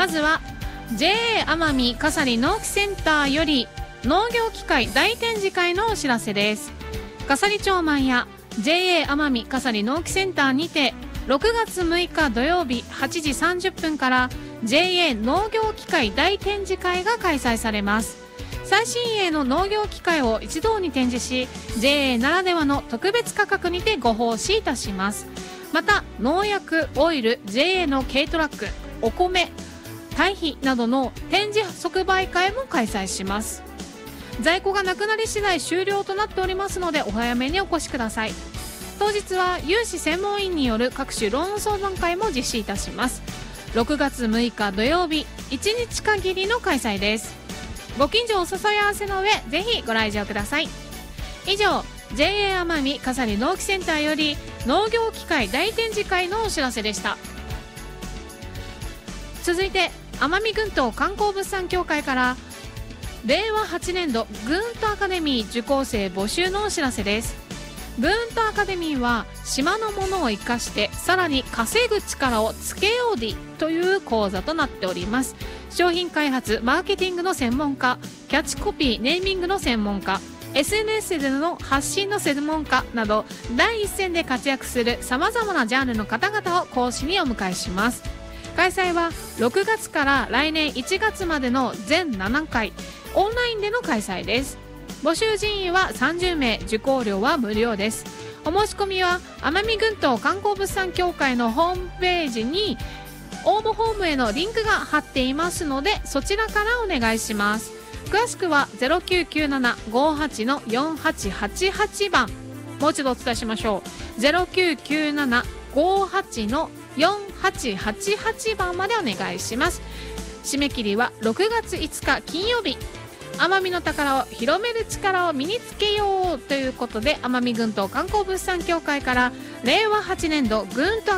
まずは JA 奄美笠利農機センターより農業機械大展示会のお知らせです。笠利町前や JA 奄美笠利農機センターにて6月6日土曜日8時30分から JA 農業機械大展示会が開催されます。最新鋭の農業機械を一堂に展示し、 JA ならではの特別価格にてご奉仕いたします。また農薬、オイル、 JA の軽トラック、お米、堆肥などの展示即売会も開催します。在庫がなくなり次第終了となっておりますので、お早めにお越しください。当日は有志専門員による各種ローン相談会も実施いたします。6月6日土曜日1日限りの開催です。ご近所お誘い合わせの上、ぜひご来場ください。以上、 JA 奄美笠利農機センターより農業機械大展示会のお知らせでした。続いて奄美群島観光物産協会から令和8年度グーントアカデミー受講生募集のお知らせです。グーントアカデミーは島のものを生かしてさらに稼ぐ力をつけようでという講座となっております。商品開発、マーケティングの専門家、キャッチコピー、ネーミングの専門家、 SNS での発信の専門家など第一線で活躍するさまざまなジャンルの方々を講師にお迎えします。開催は6月から来年1月までの全7回オンラインでの開催です。募集人員は30名、受講料は無料です。お申し込みは奄美群島観光物産協会のホームページに応募フォームへのリンクが貼っていますので、そちらからお願いします。詳しくは 0997-58-4888 番、もう一度お伝えしましょう。 0997-58-4888 番までお願いします。締め切りは6月5日金曜日。奄美の宝を広める力を身につけようということで、奄美群島観光物産協会から令和8年度グーンと